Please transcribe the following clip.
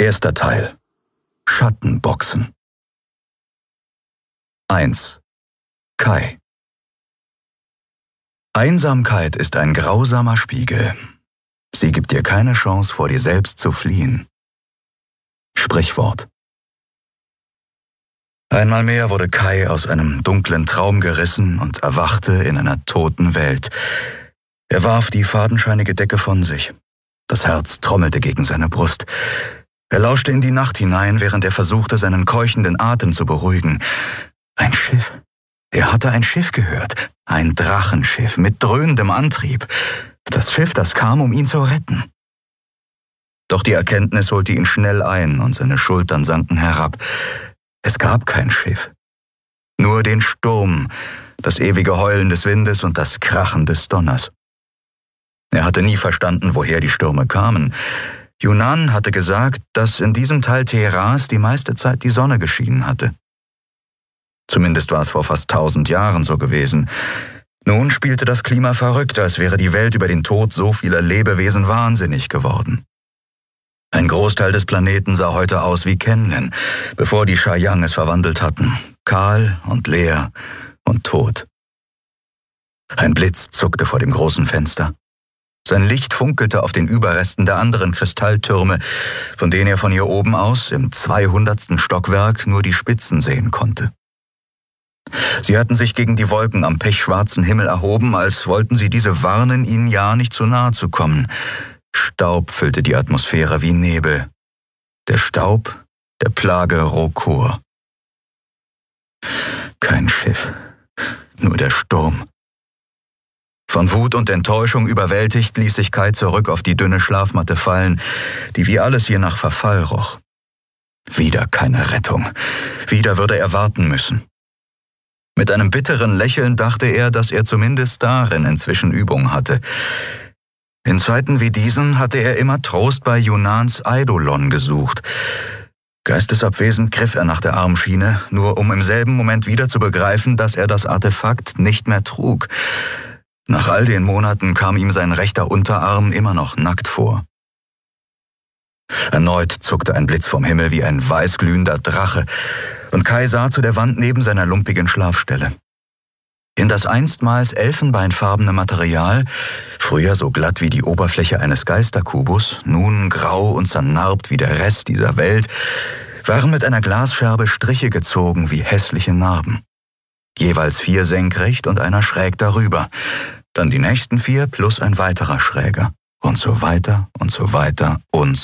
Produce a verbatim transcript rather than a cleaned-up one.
Erster Teil. Schattenboxen. eins. Kai. Einsamkeit ist ein grausamer Spiegel. Sie gibt dir keine Chance, vor dir selbst zu fliehen. Sprichwort. Einmal mehr wurde Kai aus einem dunklen Traum gerissen und erwachte in einer toten Welt. Er warf die fadenscheinige Decke von sich. Das Herz trommelte gegen seine Brust. Er lauschte in die Nacht hinein, während er versuchte, seinen keuchenden Atem zu beruhigen. Ein Schiff. Er hatte ein Schiff gehört. Ein Drachenschiff mit dröhnendem Antrieb. Das Schiff, das kam, um ihn zu retten. Doch die Erkenntnis holte ihn schnell ein und seine Schultern sanken herab. Es gab kein Schiff. Nur den Sturm, das ewige Heulen des Windes und das Krachen des Donners. Er hatte nie verstanden, woher die Stürme kamen. Yunan hatte gesagt, dass in diesem Teil Teherans die meiste Zeit die Sonne geschienen hatte. Zumindest war es vor fast tausend Jahren so gewesen. Nun spielte das Klima verrückt, als wäre die Welt über den Tod so vieler Lebewesen wahnsinnig geworden. Ein Großteil des Planeten sah heute aus wie Kenlen, bevor die Shayang es verwandelt hatten. Kahl und leer und tot. Ein Blitz zuckte vor dem großen Fenster. Sein Licht funkelte auf den Überresten der anderen Kristalltürme, von denen er von hier oben aus im zweihundertsten Stockwerk nur die Spitzen sehen konnte. Sie hatten sich gegen die Wolken am pechschwarzen Himmel erhoben, als wollten sie diese warnen, ihnen ja nicht zu nahe zu kommen. Staub füllte die Atmosphäre wie Nebel. Der Staub der Plage Rokor. Kein Schiff, nur der Sturm. Von Wut und Enttäuschung überwältigt, ließ sich Kai zurück auf die dünne Schlafmatte fallen, die wie alles hier nach Verfall roch. Wieder keine Rettung. Wieder würde er warten müssen. Mit einem bitteren Lächeln dachte er, dass er zumindest darin inzwischen Übung hatte. In Zeiten wie diesen hatte er immer Trost bei Yunans Eidolon gesucht. Geistesabwesend griff er nach der Armschiene, nur um im selben Moment wieder zu begreifen, dass er das Artefakt nicht mehr trug. Nach all den Monaten kam ihm sein rechter Unterarm immer noch nackt vor. Erneut zuckte ein Blitz vom Himmel wie ein weißglühender Drache, und Kai sah zu der Wand neben seiner lumpigen Schlafstelle. In das einstmals elfenbeinfarbene Material, früher so glatt wie die Oberfläche eines Geisterkubus, nun grau und zernarbt wie der Rest dieser Welt, waren mit einer Glasscherbe Striche gezogen wie hässliche Narben. Jeweils vier senkrecht und einer schräg darüber, dann die nächsten vier plus ein weiterer schräger und so weiter und so weiter und